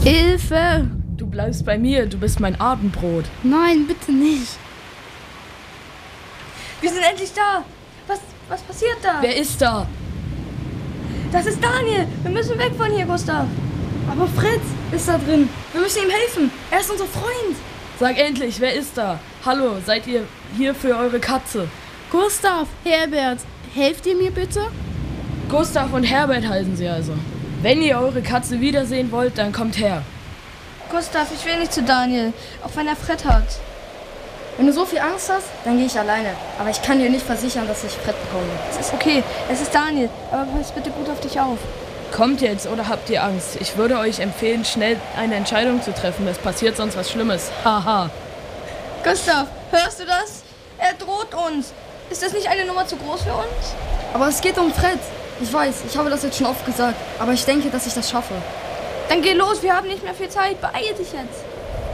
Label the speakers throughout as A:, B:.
A: Hilfe!
B: Du bleibst bei mir, du bist mein Abendbrot.
A: Nein, bitte nicht.
C: Wir sind endlich da. Was passiert da?
B: Wer ist da?
C: Das ist Daniel. Wir müssen weg von hier, Gustav.
A: Aber Fred ist da drin.
C: Wir müssen ihm helfen. Er ist unser Freund.
B: Sag endlich, wer ist da? Hallo, seid ihr hier für eure Katze?
A: Gustav, Herbert, helft ihr mir bitte?
B: Gustav und Herbert heißen sie also. Wenn ihr eure Katze wiedersehen wollt, dann kommt her.
C: Gustav, ich will nicht zu Daniel, auch wenn er Fred hat.
D: Wenn du so viel Angst hast, dann gehe ich alleine. Aber ich kann dir nicht versichern, dass ich Fred bekomme.
C: Es ist okay, es ist Daniel, aber pass bitte gut auf dich auf.
B: Kommt jetzt oder habt ihr Angst? Ich würde euch empfehlen, schnell eine Entscheidung zu treffen. Es passiert sonst was Schlimmes. Haha.
C: Gustav, hörst du das? Er droht uns. Ist das nicht eine Nummer zu groß für uns?
D: Aber es geht um Fred. Ich weiß, ich habe das jetzt schon oft gesagt. Aber ich denke, dass ich das schaffe.
C: Dann geh los, wir haben nicht mehr viel Zeit. Beeile dich jetzt.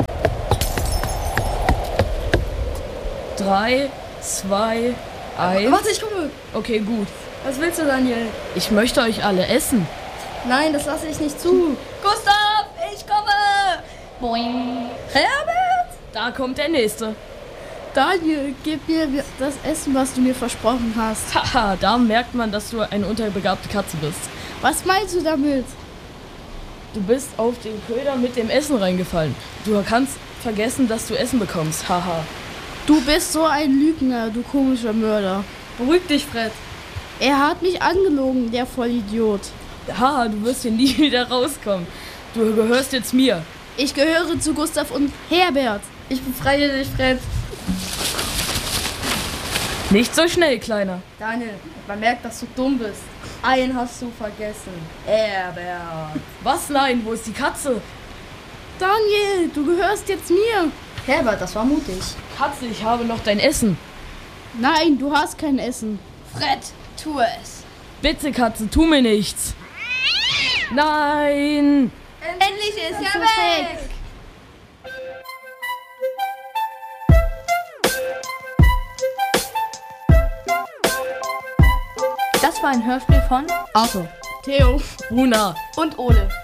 B: 3, 2, 1.
D: Warte, ich komme.
B: Okay, gut.
D: Was willst du, Daniel?
B: Ich möchte euch alle essen.
D: Nein, das lasse ich nicht zu.
C: Gustav, ich komme. Boing. Herbert?
B: Da kommt der Nächste.
A: Daniel, gib mir das Essen, was du mir versprochen hast.
B: Haha, da merkt man, dass du eine unterbegabte Katze bist.
A: Was meinst du damit?
B: Du bist auf den Köder mit dem Essen reingefallen. Du kannst vergessen, dass du Essen bekommst. Haha.
A: Du bist so ein Lügner, du komischer Mörder.
D: Beruhig dich, Fred.
A: Er hat mich angelogen, der Vollidiot.
B: Haha, du wirst hier nie wieder rauskommen. Du gehörst jetzt mir.
A: Ich gehöre zu Gustav und Herbert.
D: Ich befreie dich, Fred.
B: Nicht so schnell, Kleiner.
D: Daniel, man merkt, dass du dumm bist. Einen hast du vergessen. Herbert.
B: Was? Nein, wo ist die Katze?
A: Daniel, du gehörst jetzt mir.
D: Herbert, das war mutig.
B: Katze, ich habe noch dein Essen.
A: Nein, du hast kein Essen.
C: Fred, tu es.
B: Bitte, Katze, tu mir nichts. Nein!
C: Endlich ist er weg. Das war ein Hörspiel von
D: Arthur.
A: Theo.
B: Runa.
C: und Ole.